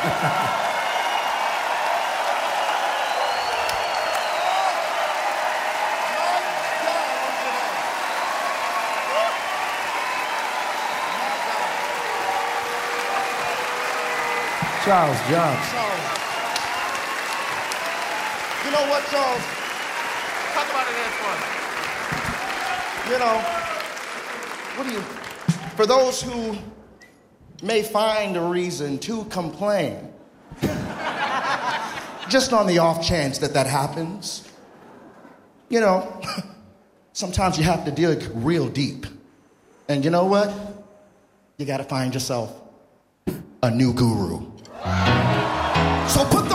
Charles Johnson. Charles. You know what, Charles? Talk about it as fun. For those who may find a reason to complain, just on the off chance that happens, sometimes you have to dig real deep. And you know what? You gotta find yourself a new guru. So put the